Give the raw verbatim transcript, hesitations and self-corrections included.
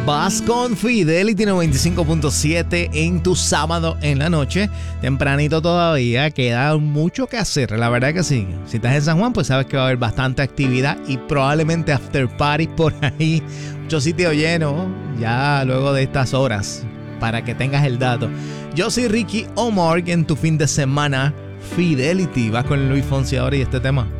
Vas con Fidelity noventa y cinco punto siete en tu sábado en la noche. Tempranito todavía, queda mucho que hacer, la verdad que sí. Si estás en San Juan, pues sabes que va a haber bastante actividad y probablemente after party por ahí. Mucho sitio lleno ya luego de estas horas, para que tengas el dato. Yo soy Ricky Omar en tu fin de semana Fidelity. Vas con Luis Fonsi ahora y este tema.